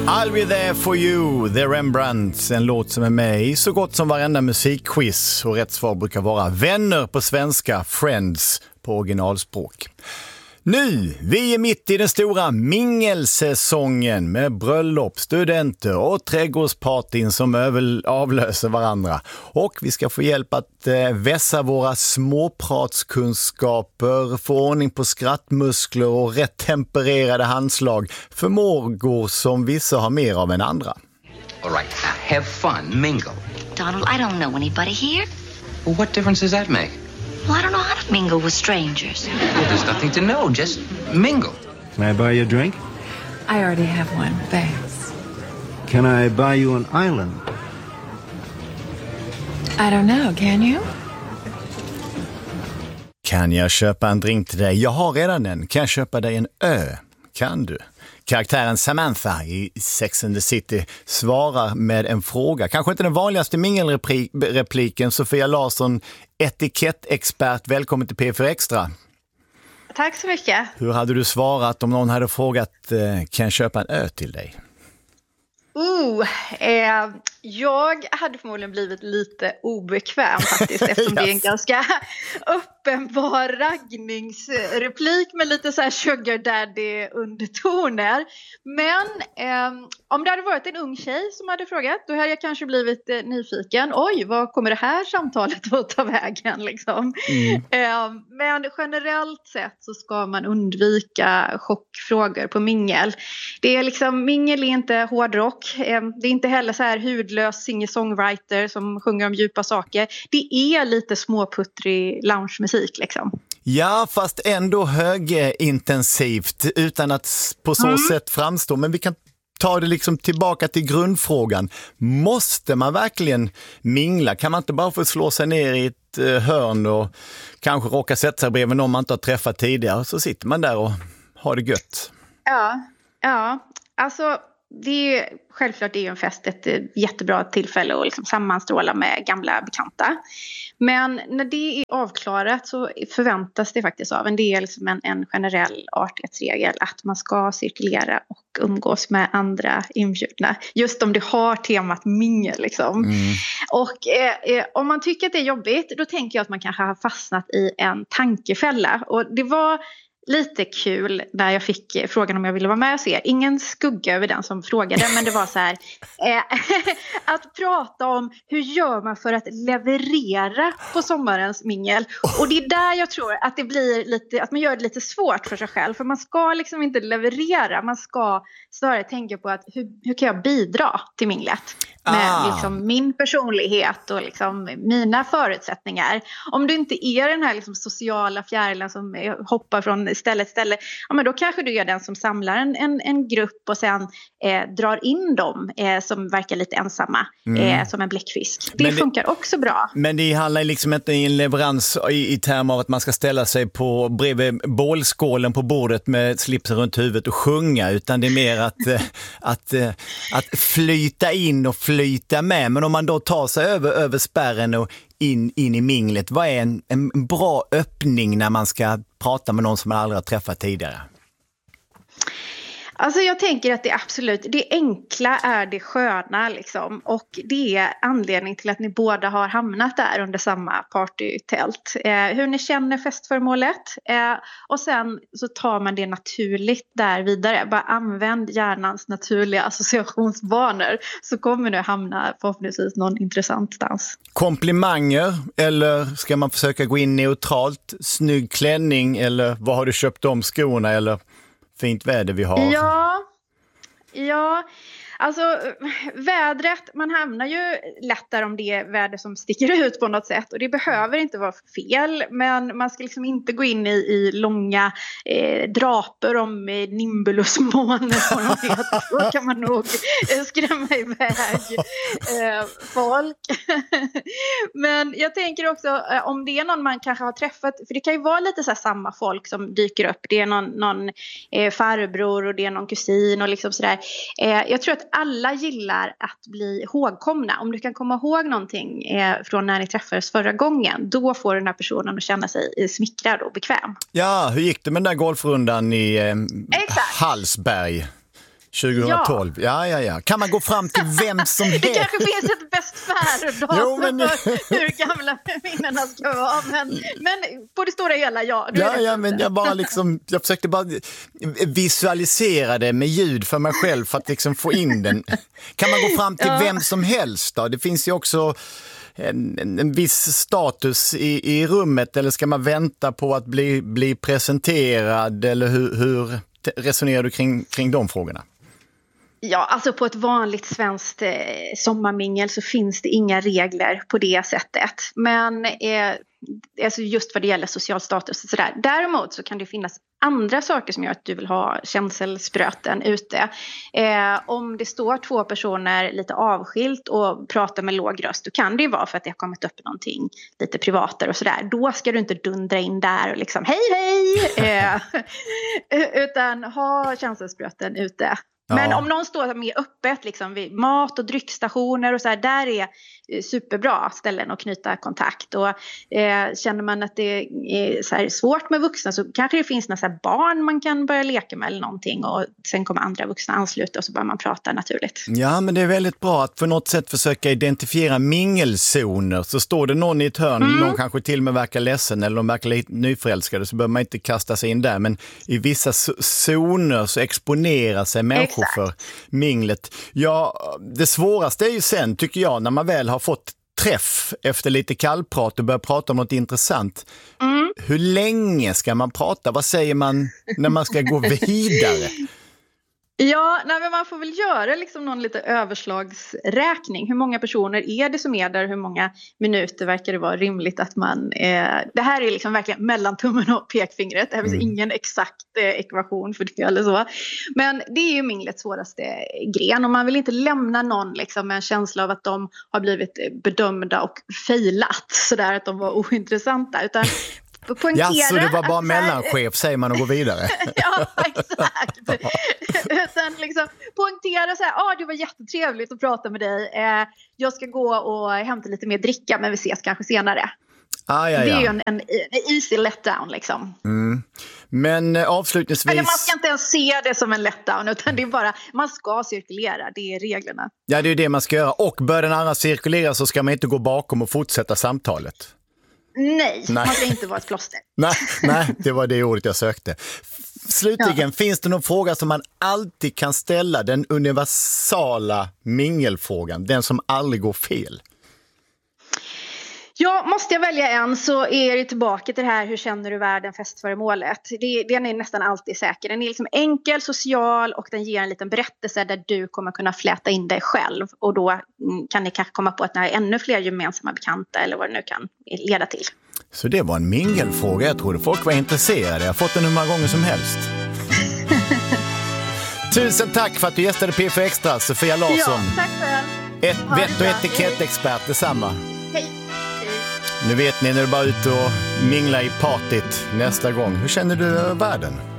I'll be there for you, The Rembrandts, en låt som är med i så gott som varenda musikquiz, och rätt svar brukar vara Vänner på svenska, Friends på originalspråk. Nu, vi är mitt i den stora mingelsäsongen med bröllop, studenter och trädgårdspartyn som avlöser varandra. Och vi ska få hjälp att vässa våra småpratskunskaper, få ordning på skrattmuskler och rätt tempererade handslag. Förmågor som vissa har mer av än andra. All right, have fun, mingle. Donald, I don't know anybody here. Well, what difference does that make? Well, I don't know how to mingle with strangers. Well, there's nothing to know, just mingle. Can I buy you a drink? I already have one, thanks. Can I buy you an island? I don't know, can you? Kan jag köpa en drink till dig? Jag har redan en. Kan jag köpa dig en ö? Kan du? Karaktären Samantha i Sex and the City svarar med en fråga. Kanske inte den vanligaste mingelrepliken. Sofia Larsson, etikettexpert. Välkommen till P4 Extra. Tack så mycket. Hur hade du svarat om någon hade frågat kan jag köpa en ö till dig? Jag hade förmodligen blivit lite obekväm faktiskt eftersom det är en ganska uppenbar raggningsreplik med lite så här sugar daddy undertoner. Men om det hade varit en ung tjej som hade frågat, då hade jag kanske blivit nyfiken. Oj, vad kommer det här samtalet att ta vägen liksom? Men generellt sett så ska man undvika chockfrågor på mingel. Det är liksom, mingel är inte hårdrock. Det är inte heller så här hudlös singer-songwriter som sjunger om djupa saker. Det är lite småputtrig loungemusik liksom. Ja, fast ändå högintensivt utan att på så sätt framstå. Men vi kan ta det liksom tillbaka till grundfrågan. Måste man verkligen mingla? Kan man inte bara få slå sig ner i ett hörn och kanske råka sätta sig bredvid någon man inte har träffat tidigare, så sitter man där och har det gött? Ja. Alltså det är självklart, det är en fest ett jättebra tillfälle att liksom sammanstråla med gamla bekanta. Men när det är avklarat så förväntas det faktiskt av en del liksom en generell artighetsregel att man ska cirkulera och umgås med andra inbjudna. Just om det har temat mingel liksom. Och om man tycker att det är jobbigt, då tänker jag att man kanske har fastnat i en tankefälla. Och det var lite kul när jag fick frågan om jag ville vara med och se. Ingen skugga över den som frågade, men det var så här att prata om hur gör man för att leverera på sommarens mingel. Och det är där jag tror att det blir lite, att man gör det lite svårt för sig själv, för man ska liksom inte leverera, man ska snarare tänka på att hur kan jag bidra till minglet med liksom min personlighet och liksom mina förutsättningar. Om du inte är den här liksom sociala fjärilen som hoppar från ställe till ställe, ja, men då kanske du är den som samlar en grupp och sen drar in dem som verkar lite ensamma som en bläckfisk. Det funkar också bra. Men det handlar liksom inte i en leverans i termer av att man ska ställa sig bredvid bålskålen på bordet med slipsen runt huvudet och sjunga, utan det är mer att flyta in och flyta med. Men om man då tar sig över spärren och in i minglet, vad är en bra öppning när man ska prata med någon som man aldrig har träffat tidigare? Alltså jag tänker att det är absolut, det enkla är det sköna liksom, och det är anledning till att ni båda har hamnat där under samma partytält. Hur ni känner festföremålet och sen så tar man det naturligt där vidare. Bara använd hjärnans naturliga associationsbanor så kommer du hamna förhoppningsvis någon intressant stans. Komplimanger, eller ska man försöka gå in neutralt? Snygg klänning, eller vad har du köpt om skorna, eller fint väder vi har? Ja, alltså vädret, man hamnar ju lättare om det är väder som sticker ut på något sätt, och det behöver inte vara fel, men man ska liksom inte gå in i långa draper om nimbulusmåner, då kan man nog skrämma iväg folk. Men jag tänker också om det är någon man kanske har träffat, för det kan ju vara lite så här samma folk som dyker upp, det är någon farbror och det är någon kusin och liksom sådär. Jag tror att alla gillar att bli ihågkomna. Om du kan komma ihåg någonting från när ni träffades förra gången, då får den här personen att känna sig smickrad och bekväm. Ja, hur gick det med den där golfrundan i Hallsberg? 2012. Ja. Kan man gå fram till vem som helst? Det kanske finns ett bäst före-datum för hur gamla minnena ska vara. Men på det stora hela, ja. Men jag försökte bara visualisera det med ljud för mig själv för att liksom få in den. Kan man gå fram till vem som helst då? Det finns ju också en viss status i rummet, eller ska man vänta på att bli presenterad, eller hur resonerar du kring de frågorna? Ja, alltså på ett vanligt svenskt sommarmingel så finns det inga regler på det sättet. Men alltså just vad det gäller social status och sådär. Däremot så kan det finnas andra saker som gör att du vill ha känselspröten ute. Om det står 2 personer lite avskilt och pratar med låg röst, då kan det ju vara för att det har kommit upp någonting lite privatare och sådär. Då ska du inte dundra in där och liksom hej! Utan ha känselspröten ute. Men om någon står mer öppet liksom vid mat- och dryckstationer och så här, där är superbra ställen att knyta kontakt. Och känner man att det är så här svårt med vuxna, så kanske det finns några så här barn man kan börja leka med eller någonting, och sen kommer andra vuxna ansluta och så börjar man prata naturligt. Ja, men det är väldigt bra att på något sätt försöka identifiera mingelzoner. Så står det någon i ett hörn, någon kanske till och med verkar ledsen eller de verkar lite nyförälskade, så behöver man inte kasta sig in där. Men i vissa zoner så exponerar sig människor för minglet. Ja, det svåraste är ju sen, tycker jag, när man väl har fått träff efter lite kallprat och börjar prata om något intressant. Hur länge ska man prata? Vad säger man när man ska gå vidare? Ja, men man får väl göra liksom någon lite överslagsräkning. Hur många personer är det som är där? Hur många minuter verkar det vara rimligt att man... det här är liksom verkligen mellan tummen och pekfingret. Det här finns ingen exakt ekvation för det eller så. Men det är ju minglets svåraste gren. Och man vill inte lämna någon liksom med en känsla av att de har blivit bedömda och failat. Sådär att de var ointressanta. Utan... Så det var bara mellanchef, säger man, och gå vidare. Ja, exakt. Utan liksom poängtera så här, det var jättetrevligt att prata med dig. Jag ska gå och hämta lite mer dricka, men vi ses kanske senare. Det är ju en easy letdown liksom. Men avslutningsvis... Eller man ska inte ens se det som en letdown, utan det är bara, man ska cirkulera, det är reglerna. Ja, det är det man ska göra. Och bör den andra cirkulera så ska man inte gå bakom och fortsätta samtalet. Nej, man ska inte vara ett plåster. Nej, det var det ordet jag sökte. Slutligen, finns det någon fråga som man alltid kan ställa, den universala mingelfrågan, den som aldrig går fel? Ja, måste jag välja en så är det tillbaka till det här, hur känner du världen, festföremålet. Den är nästan alltid säker. Den är liksom enkel, social och den ger en liten berättelse där du kommer kunna fläta in dig själv. Och då kan ni kanske komma på att ni har ännu fler gemensamma bekanta eller vad det nu kan leda till. Så det var en mingelfråga. Jag trodde folk var intresserade. Jag har fått den hur många gånger som helst. Tusen tack för att du gästade P4 Extra, Sofia Larsson. Ja, tack själv. Vett- och etikettexpert, detsamma. Hej. Nu vet ni när du bara är ute och minglar i partyt nästa gång. Hur känner du världen?